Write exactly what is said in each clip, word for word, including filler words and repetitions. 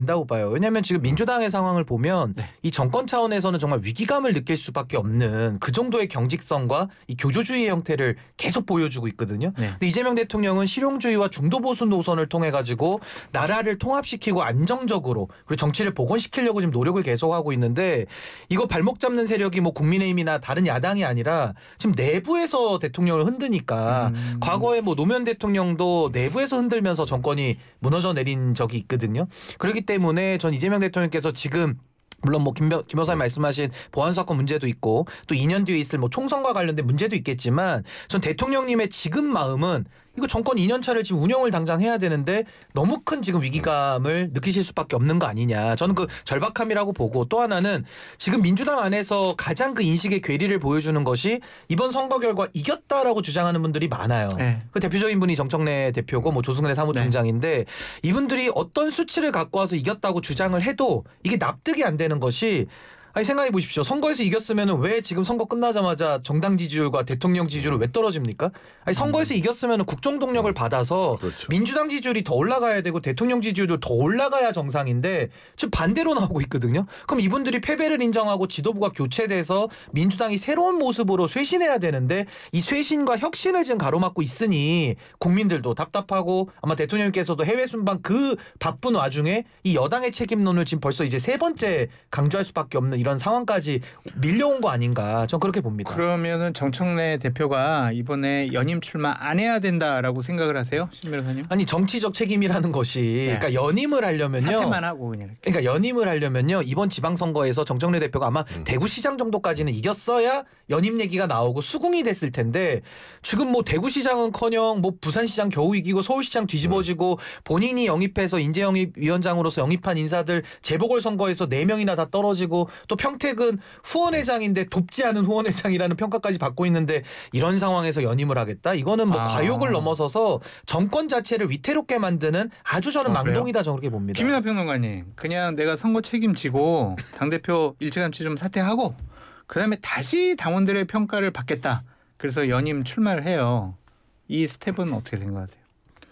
된다고 봐요. 왜냐하면 지금 민주당의 상황을 보면 네. 이 정권 차원에서는 정말 위기감을 느낄 수밖에 없는 그 정도의 경직성과 이 교조주의 형태를 계속 보여주고 있거든요. 네. 근데 이재명 대통령은 실용주의와 중도 보수 노선을 통해 가지고 나라를 통합시키고 안정적으로 그리고 정치를 복원시키려고 지금 노력을 계속하고 있는데 이거 발목 잡는 세력이 뭐 국민의힘이나 다른 야당이 아니라 지금 내부에서 대통령을 흔드니까 음. 과거에 뭐 노무현 대통령도 내부에서 흔들면서 정권이 무너져 내린 적이 있거든요. 그렇기 때문에 전 이재명 대통령께서 지금 물론 뭐 김 변호사님 말씀하신 보안 사건 문제도 있고 또 이 년 뒤에 있을 뭐 총선과 관련된 문제도 있겠지만 전 대통령님의 지금 마음은 이거 정권 이 년 차를 지금 운영을 당장 해야 되는데 너무 큰 지금 위기감을 느끼실 수밖에 없는 거 아니냐. 저는 그 절박함이라고 보고 또 하나는 지금 민주당 안에서 가장 그 인식의 괴리를 보여주는 것이 이번 선거 결과 이겼다라고 주장하는 분들이 많아요. 네. 그 대표적인 분이 정청래 대표고 뭐 조승래 사무총장인데 네. 이분들이 어떤 수치를 갖고 와서 이겼다고 주장을 해도 이게 납득이 안 되는 것이 아니 생각해 보십시오. 선거에서 이겼으면 왜 지금 선거 끝나자마자 정당 지지율과 대통령 지지율은 왜 떨어집니까? 아니 선거에서 음. 이겼으면 국정 동력을 받아서 그렇죠. 민주당 지지율이 더 올라가야 되고 대통령 지지율도 더 올라가야 정상인데 지금 반대로 나오고 있거든요. 그럼 이분들이 패배를 인정하고 지도부가 교체돼서 민주당이 새로운 모습으로 쇄신해야 되는데 이 쇄신과 혁신을 지금 가로막고 있으니 국민들도 답답하고 아마 대통령께서도 해외 순방 그 바쁜 와중에 이 여당의 책임론을 지금 벌써 이제 세 번째 강조할 수밖에 없는 이런 상황까지 밀려온 거 아닌가 전 그렇게 봅니다. 그러면은 정청래 대표가 이번에 연임 출마 안 해야 된다라고 생각을 하세요? 신 변호사님? 아니 정치적 책임이라는 것이 네. 그러니까 연임을 하려면요. 사퇴만 하고 그냥 이렇게. 그러니까 연임을 하려면요. 이번 지방선거에서 정청래 대표가 아마 음. 대구시장 정도까지는 이겼어야 연임 얘기가 나오고 수긍이 됐을 텐데 지금 뭐 대구시장은커녕 뭐 부산시장 겨우 이기고 서울시장 뒤집어지고 음. 본인이 영입해서 인재영입위원장으로서 영입한 인사들 재보궐선거에서 네 명이나 다 떨어지고 또 평택은 후원회장인데 돕지 않은 후원회장이라는 평가까지 받고 있는데 이런 상황에서 연임을 하겠다? 이거는 뭐 아. 과욕을 넘어서서 정권 자체를 위태롭게 만드는 아주 저는 어, 망동이다 저는 그렇게 봅니다. 김민하 평론가님 그냥 내가 선거 책임지고 당대표 일찌감치 좀 사퇴하고 그다음에 다시 당원들의 평가를 받겠다. 그래서 연임 출마를 해요. 이 스텝은 어떻게 생각하세요?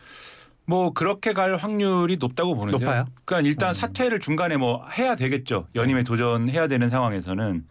뭐 그렇게 갈 확률이 높다고 보는데요. 높아요? 그러니까 일단 사퇴를 중간에 뭐 해야 되겠죠. 연임에 도전해야 되는 상황에서는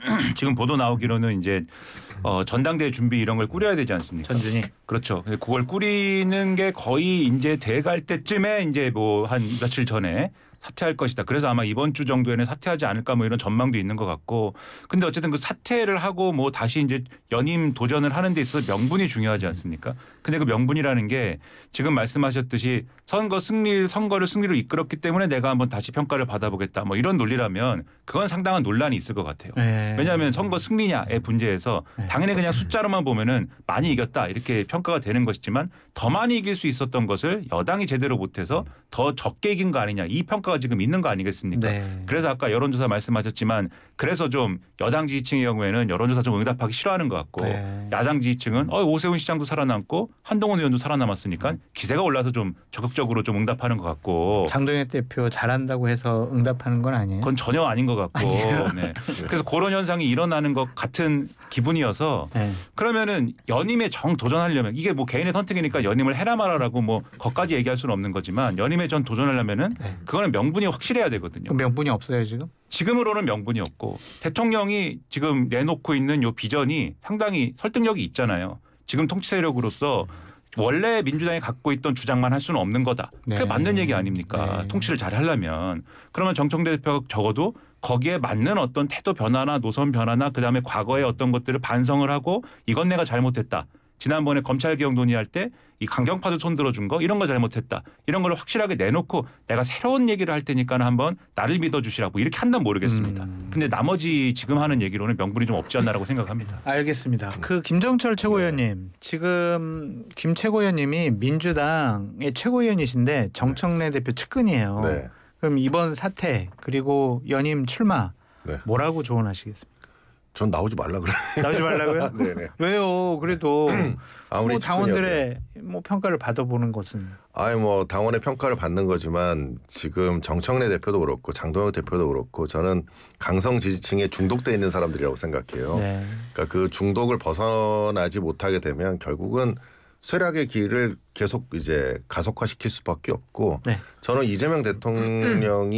지금 보도 나오기로는 이제 어 전당대회 준비 이런 걸 꾸려야 되지 않습니까? 전준이. 그렇죠. 그걸 꾸리는 게 거의 이제 돼갈 때쯤에 이제 뭐 한 며칠 전에 사퇴할 것이다. 그래서 아마 이번 주 정도에는 사퇴하지 않을까 뭐 이런 전망도 있는 것 같고. 근데 어쨌든 그 사퇴를 하고 뭐 다시 이제 연임 도전을 하는 데 있어서 명분이 중요하지 않습니까? 근데 그 명분이라는 게 지금 말씀하셨듯이 선거 승리, 선거를 승리로 이끌었기 때문에 내가 한번 다시 평가를 받아보겠다. 뭐 이런 논리라면 그건 상당한 논란이 있을 것 같아요. 네. 왜냐하면 선거 승리냐의 문제에서 네. 당연히 그냥 숫자로만 보면은 많이 이겼다 이렇게 평가가 되는 것이지만 더 많이 이길 수 있었던 것을 여당이 제대로 못해서 더 적게 이긴 거 아니냐 이 평가가 지금 있는 거 아니겠습니까? 네. 그래서 아까 여론조사 말씀하셨지만 그래서 좀 여당 지지층의 경우에는 여론조사 좀 응답하기 싫어하는 것 같고 네. 야당 지지층은 어, 오세훈 시장도 살아남고 한동훈 의원도 살아남았으니까 기세가 올라서 좀 적극적으로 좀 응답하는 것 같고 장동혁 대표 잘한다고 해서 응답하는 건 아니에요? 그건 전혀 아닌 것 같고 네. 그래서 그런 현상이 일어나는 것 같은 기분이어서 네. 그러면은 연임에 정 도전하려면 이게 뭐 개인의 선택이니까 연임을 해라 말아라고 뭐 거기까지 얘기할 수는 없는 거지만 연임에 전 도전하려면은 네. 그거는 명분이 확실해야 되거든요. 명분이 없어요 지금? 지금으로는 명분이 없고 대통령이 지금 내놓고 있는 요 비전이 상당히 설득력이 있잖아요. 지금 통치 세력으로서 원래 민주당이 갖고 있던 주장만 할 수는 없는 거다. 네. 그게 맞는 얘기 아닙니까? 네. 통치를 잘 하려면. 그러면 정청래 대표가 적어도 거기에 맞는 어떤 태도 변화나 노선 변화나 그다음에 과거의 어떤 것들을 반성을 하고 이건 내가 잘못했다. 지난번에 검찰개혁 논의할 때 이 강경파들 손들어준 거 이런 거 잘못했다. 이런 걸 확실하게 내놓고 내가 새로운 얘기를 할 테니까 한번 나를 믿어주시라고 이렇게 한다면 모르겠습니다. 음. 근데 나머지 지금 하는 얘기로는 명분이 좀 없지 않나라고 생각합니다. 알겠습니다. 그 김정철 최고위원님 지금 김 최고위원님이 민주당의 최고위원이신데 정청래 대표 측근이에요. 네. 그럼 이번 사태 그리고 연임 출마 네. 뭐라고 조언하시겠습니까? 전 나오지 말라 그래. 나오지 말라고요? 네네. 왜요? 그래도 아무리 뭐 당원들의 뭐 평가를 받아보는 것은. 아니 뭐 당원의 평가를 받는 거지만 지금 정청래 대표도 그렇고 장동혁 대표도 그렇고 저는 강성 지지층에 중독돼 있는 사람들이라고 생각해요. 네. 그러니까 그 중독을 벗어나지 못하게 되면 결국은 쇠락의 길을 계속 이제 가속화시킬 수밖에 없고 네. 저는 이재명 대통령이